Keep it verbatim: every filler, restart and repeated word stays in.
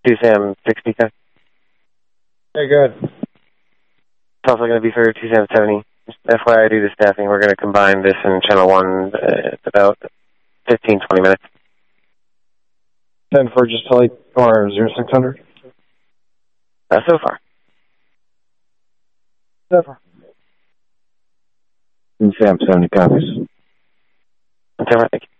two Sam sixty. Very good. It's also going to be for two Sam seventy. That's why I do the staffing. We're going to combine this and channel one uh, about fifteen, twenty minutes. ten for just delete or zero six hundred? Uh, so far. So far. two Sam seventy copies. So far, thank you.